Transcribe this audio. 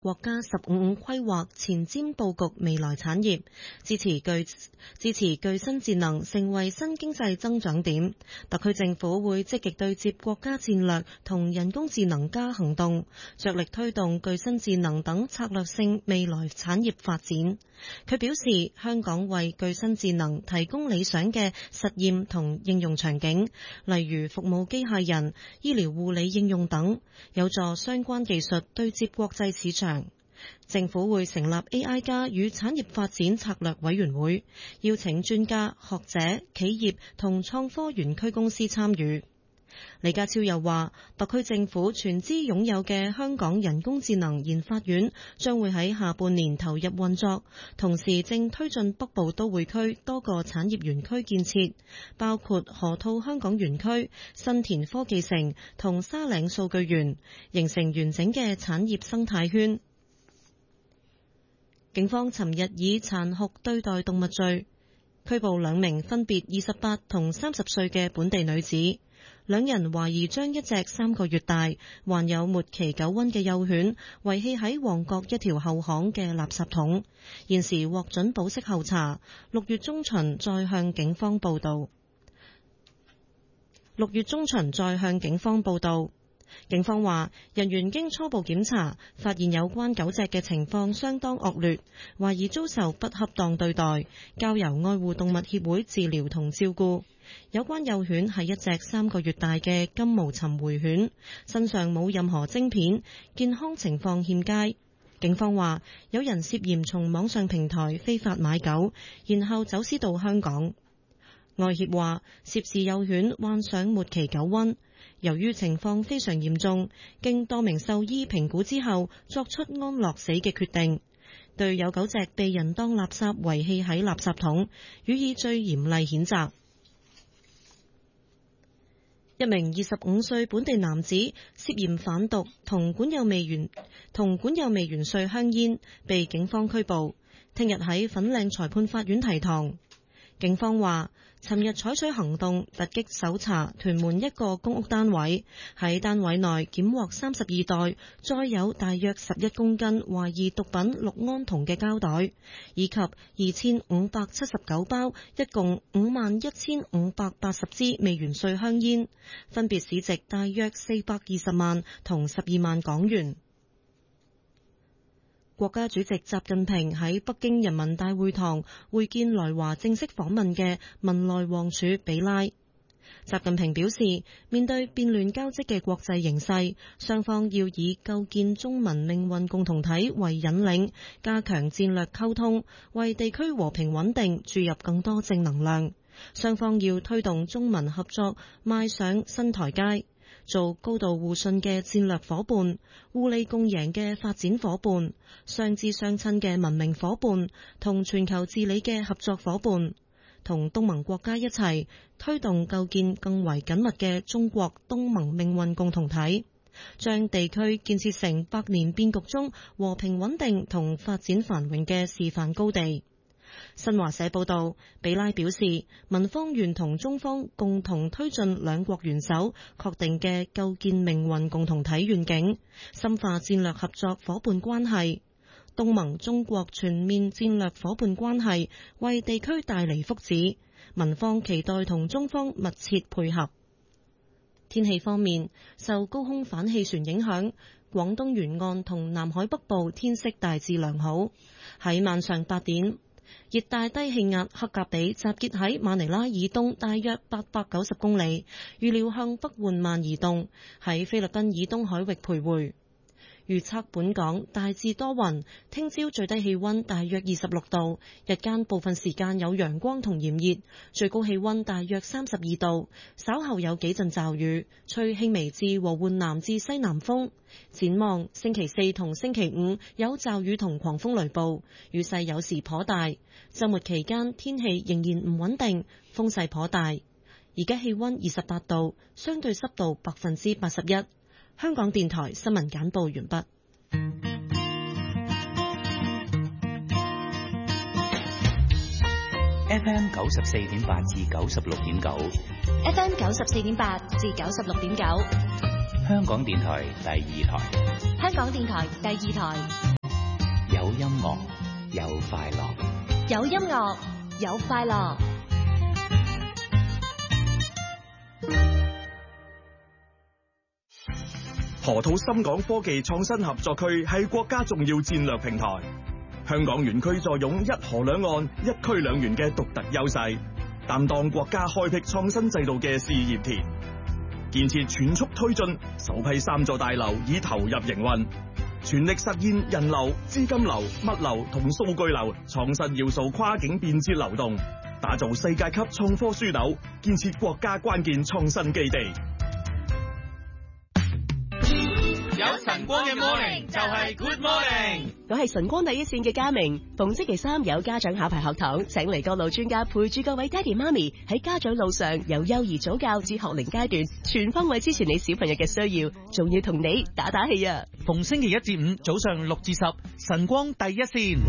國家15+5規劃前瞻佈局未來產業，支持具新智能成為新經濟增長點。特區政府會積極對接國家戰略同人工智能加行動，着力推動具新智能等策略性未來產業發展。佢表示，香港為具新智能提供理想嘅實驗同應用場景，例如服務機械人、醫療護理應用等，有助相關技術對接國際市場。政府會成立 AI+ 與產業發展策略委員會，邀請專家、學者、企業同創科園區公司參與。李家超又話，特區政府全資擁有嘅香港人工智能研發院將會喺下半年投入運作，同時正推進北部都會區多個產業園區建設，包括河套香港園區、新田科技城同沙嶺數據園，形成完整嘅產業生態圈。警方尋日以殘酷對待動物罪拘捕2名分別28同30歲嘅本地女子，2人懷疑將一隻3個月大、患有末期9瘟嘅幼犬遺棄喺旺角一條後巷嘅垃圾桶，現時獲准保釋候查，6月中旬再向警方報到。警方話，人員經初步檢查，發現有關狗隻嘅情況相當惡劣，懷疑遭受不恰當對待，交由愛護動物協會治療同照顧。有關幼犬係一隻3個月大嘅金毛尋回犬，身上冇任何晶片，健康情況欠佳。警方話，有人涉嫌從網上平台非法買狗，然後走私到香港。愛協話，涉事幼犬患上末期9瘟，由於情況非常嚴重，經多名獸醫評估之後，作出安樂死嘅決定。對有狗隻被人當垃圾遺棄喺垃圾桶，予以最嚴厲譴責。一名25歲本地男子涉嫌販毒同管有未完稅香煙，被警方拘捕，聽日喺粉嶺裁判法院提堂。警方話，尋日採取行動，突擊搜查屯門一個公屋單位，喺單位內檢獲32袋載有大約11公斤懷疑毒品氯胺酮嘅膠袋，以及2579包，一共51,580支未完稅香煙，分別市值大約420萬同12萬港元。國家主席習近平喺北京人民大會堂會見來華正式訪問嘅文萊王儲比拉。習近平表示，面對變亂交織嘅國際形勢，雙方要以構建中文命運共同體為引領，加強戰略溝通，為地區和平穩定注入更多正能量。雙方要推動中文合作邁上新台階，做高度互信嘅戰略夥伴，互利共贏嘅發展夥伴，相知相親嘅文明夥伴，同全球治理嘅合作夥伴，同東盟國家一齊推動構建更為緊密嘅中國東盟命運共同體，將地區建設成百年變局中和平穩定同發展繁榮嘅示範高地。新華社報道，比拉表示，民方願同中方共同推進兩國元首確定嘅構建命運共同體願景，深化戰略合作夥伴關係。東盟中國全面戰略夥伴關係為地區帶嚟福祉，民方期待同中方密切配合。天氣方面，受高空反氣旋影響，廣東沿岸同南海北部天色大致良好。喺晚上8點，熱帶低氣壓克格比集結喺馬尼拉以東大約890公里，預料向北緩慢移動，喺菲律賓以東海域徘徊。預測本港大致多雲，聽朝最低氣溫大約26度，日間部分時間有陽光同炎熱，最高氣溫大約32度，稍後有幾陣驟雨，吹輕微至和緩南至西南風。展望星期4同星期5有驟雨同狂風雷暴，雨勢有時頗大。周末期間天氣仍然唔穩定，風勢頗大。而家氣溫28度，相對濕度81%。香港電台新聞簡報完畢。 FM 94.8至96.9 ，FM 94.8至96.9， 香港電台第二台。 香港電台第二台。 有音樂，有快樂。 有音樂，有快樂。 河套深港科技創新合作區係國家重要戰略平台，香港園區坐擁一河兩岸、一區兩園嘅獨特優勢，擔當國家開闢創新制度嘅試驗田。建設全速推進，首批3座大樓已投入營運，全力實現人流、資金流、物流同數據流創新要素跨境便捷流動，打造世界級創科樞紐，建設國家關鍵創新基地。 有晨光嘅 morning 就係 good morning。 我係晨光第一線嘅嘉明，逢星期三有家長考牌學堂，請嚟各路專家陪住各位爹哋媽咪喺家長路上，由幼兒早教至學齡階段，全方位支持你小朋友嘅需要，仲要同你打打氣啊！ 逢星期一至五早上6至10，晨光第一線。